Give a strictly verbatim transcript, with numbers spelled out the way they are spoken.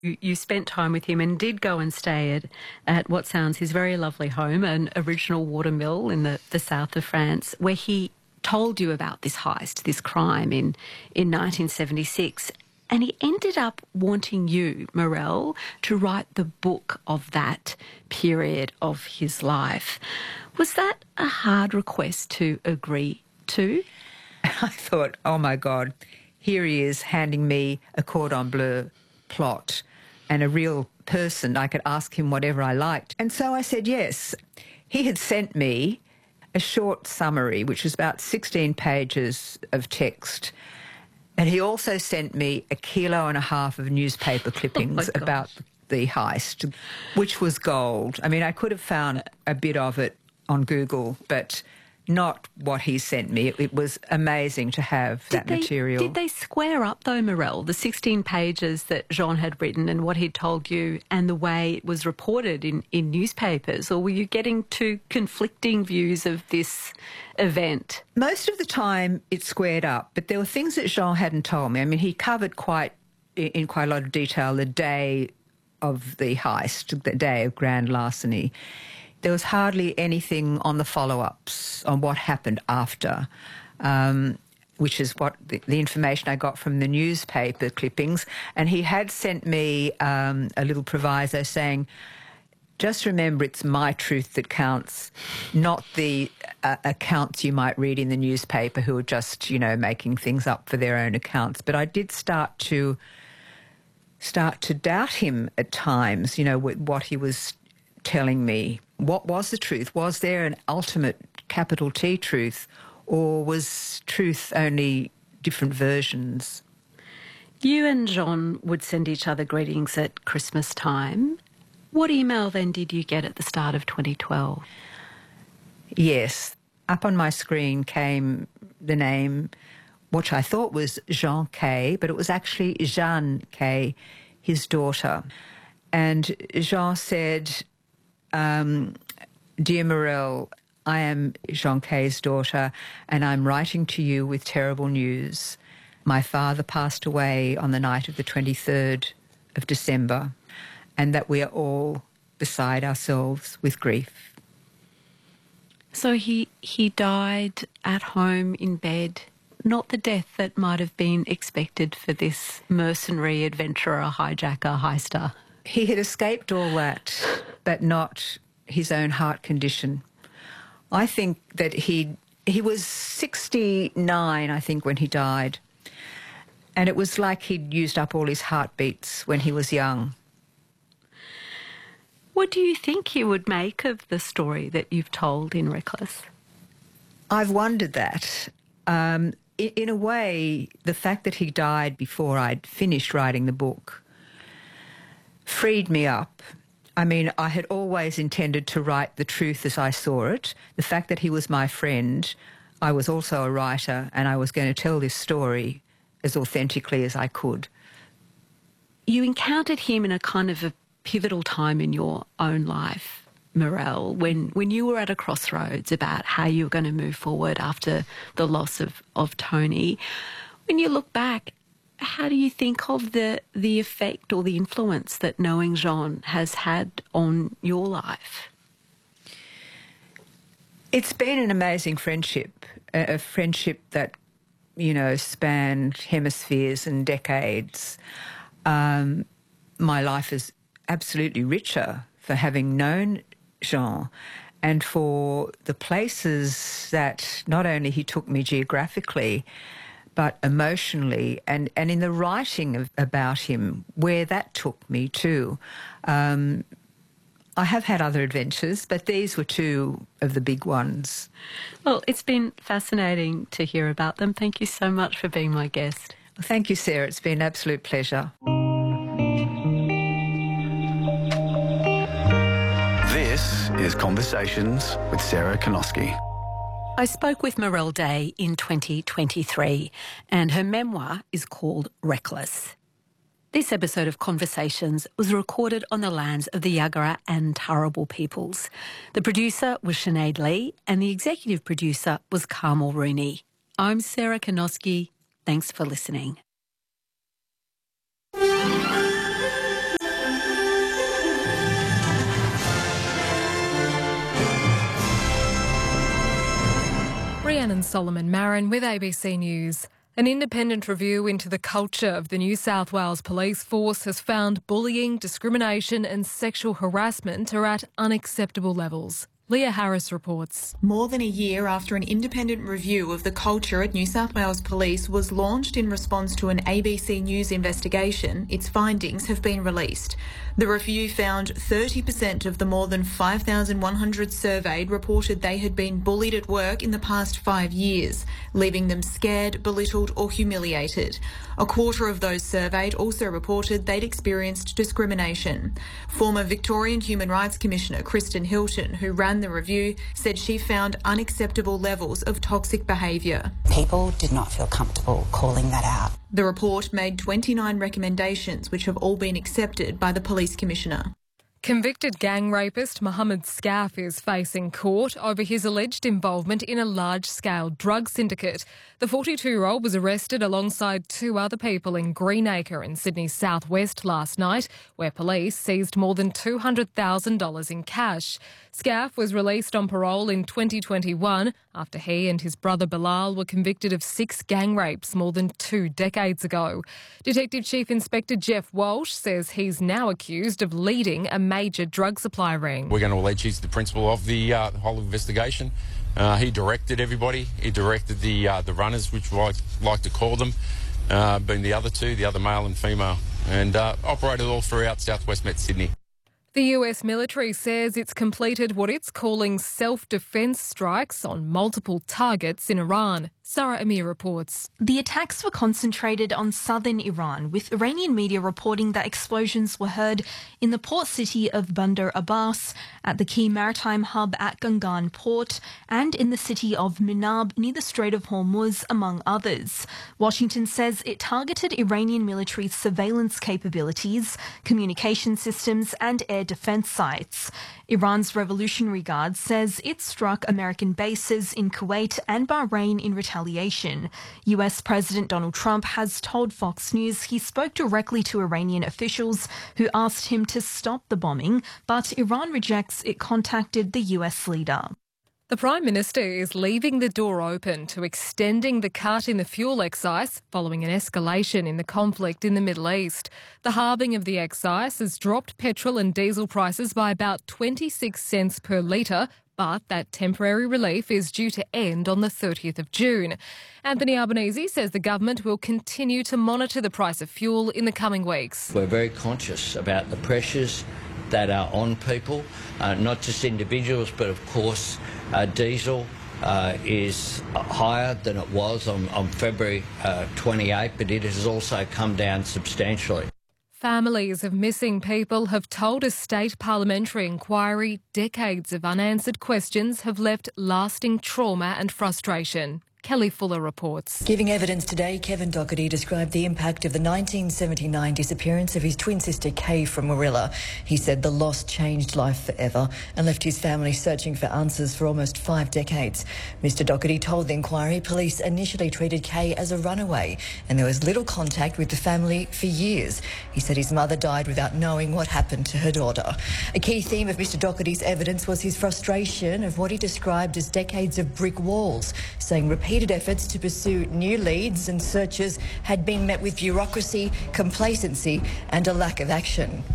You, you spent time with him and did go and stay at, at what sounds his very lovely home, an original watermill in the, the south of France, where he told you about this heist, this crime in, in nineteen seventy-six. And he ended up wanting you, Morel, to write the book of that period of his life. Was that a hard request to agree to? I thought, oh, my God, here he is handing me a cordon bleu plot and a real person. I could ask him whatever I liked. And so I said yes. He had sent me a short summary, which was about sixteen pages of text. And he also sent me a kilo and a half of newspaper clippings oh about the heist, which was gold. I mean, I could have found a bit of it on Google, but not what he sent me. It, it was amazing to have did that they, material. Did they square up, though, Morel, the sixteen pages that Jean had written and what he'd told you and the way it was reported in, in newspapers? Or were you getting two conflicting views of this event? Most of the time it squared up, but there were things that Jean hadn't told me. I mean, he covered quite in quite a lot of detail the day of the heist, the day of grand larceny. There was hardly anything on the follow-ups, on what happened after, um, which is what the, the information I got from the newspaper clippings. And he had sent me um, a little proviso saying, just remember it's my truth that counts, not the uh, accounts you might read in the newspaper who are just, you know, making things up for their own accounts. But I did start to start to doubt him at times, you know, with what he was telling me. What was the truth? Was there an ultimate capital T truth, or was truth only different versions? You and Jean would send each other greetings at Christmas time. What email then did you get at the start of twenty twelve? Yes. Up on my screen came the name, which I thought was Jean K, but it was actually Jeanne K, his daughter. And Jean said, um, Dear Morel, I am Jean K's daughter and I'm writing to you with terrible news. My father passed away on the night of the twenty-third of December, and that we are all beside ourselves with grief. So he, he died at home in bed, not the death that might have been expected for this mercenary adventurer, hijacker, heister. He had escaped all that, but not his own heart condition. I think that he he was sixty-nine, I think, when he died. And it was like he'd used up all his heartbeats when he was young. What do you think he would make of the story that you've told in Reckless? I've wondered that. Um, in, in a way, the fact that he died before I'd finished writing the book freed me up. I mean, I had always intended to write the truth as I saw it. The fact that he was my friend, I was also a writer, and I was going to tell this story as authentically as I could. You encountered him in a kind of a pivotal time in your own life, Morel, when, when you were at a crossroads about how you were going to move forward after the loss of, of Tony. When you look back, how do you think of the the effect or the influence that knowing Jean has had on your life? It's been an amazing friendship, a, a friendship that, you know, spanned hemispheres and decades. Um, my life is absolutely richer for having known Jean and for the places that not only he took me geographically, but emotionally, and, and in the writing of, about him, where that took me too. Um, I have had other adventures, but these were two of the big ones. Well, it's been fascinating to hear about them. Thank you so much for being my guest. Well, thank you, Sarah. It's been an absolute pleasure. This is Conversations with Sarah Kanoski. I spoke with Morel Day in twenty twenty-three, and her memoir is called Reckless. This episode of Conversations was recorded on the lands of the Yagara and Turrbal peoples. The producer was Sinead Lee, and the executive producer was Carmel Rooney. I'm Sarah Kanoski. Thanks for listening. I'm Solomon Marin with A B C News. An independent review into the culture of the New South Wales Police Force has found bullying, discrimination and sexual harassment are at unacceptable levels. Leah Harris reports. More than a year after an independent review of the culture at New South Wales Police was launched in response to an A B C News investigation, its findings have been released. The review found thirty percent of the more than five thousand one hundred surveyed reported they had been bullied at work in the past five years, leaving them scared, belittled or humiliated. A quarter of those surveyed also reported they'd experienced discrimination. Former Victorian Human Rights Commissioner Kristen Hilton, who ran the review, said she found unacceptable levels of toxic behaviour. People did not feel comfortable calling that out. The report made twenty-nine recommendations, which have all been accepted by the Police Commissioner. Convicted gang rapist Mohammed Scaff is facing court over his alleged involvement in a large-scale drug syndicate. The forty-two-year-old was arrested alongside two other people in Greenacre in Sydney's southwest last night, where police seized more than two hundred thousand dollars in cash. Scaff was released on parole in twenty twenty-one after he and his brother Bilal were convicted of six gang rapes more than two decades ago. Detective Chief Inspector Jeff Walsh says he's now accused of leading a major drug supply ring. We're going to allege he's the principal of the uh, whole investigation. Uh, he directed everybody. He directed the uh, the runners, which we like, like to call them, uh, being the other two, the other male and female, and uh, operated all throughout Southwest Met Sydney. The U S military says it's completed what it's calling self-defence strikes on multiple targets in Iran. Sarah Amir reports. The attacks were concentrated on southern Iran, with Iranian media reporting that explosions were heard in the port city of Bandar Abbas, at the key maritime hub at Gangan port, and in the city of Munab near the Strait of Hormuz, among others. Washington says it targeted Iranian military surveillance capabilities, communication systems and air defence sites. Iran's Revolutionary Guard says it struck American bases in Kuwait and Bahrain in retaliation. U S President Donald Trump has told Fox News he spoke directly to Iranian officials who asked him to stop the bombing, but Iran rejects it contacted the U S leader. The Prime Minister is leaving the door open to extending the cut in the fuel excise following an escalation in the conflict in the Middle East. The halving of the excise has dropped petrol and diesel prices by about twenty-six cents per litre, but that temporary relief is due to end on the thirtieth of June. Anthony Albanese says the government will continue to monitor the price of fuel in the coming weeks. We're very conscious about the pressures that are on people, uh, not just individuals, but of course uh, diesel uh, is higher than it was on, on February uh, twenty-eighth, but it has also come down substantially. Families of missing people have told a state parliamentary inquiry decades of unanswered questions have left lasting trauma and frustration. Kelly Fuller reports. Giving evidence today, Kevin Doherty described the impact of the nineteen seventy-nine disappearance of his twin sister Kay from Warilla. He said the loss changed life forever and left his family searching for answers for almost five decades. Mister Doherty told the inquiry police initially treated Kay as a runaway and there was little contact with the family for years. He said his mother died without knowing what happened to her daughter. A key theme of Mister Doherty's evidence was his frustration of what he described as decades of brick walls, saying repeatedly Repeated efforts to pursue new leads and searches had been met with bureaucracy, complacency and a lack of action.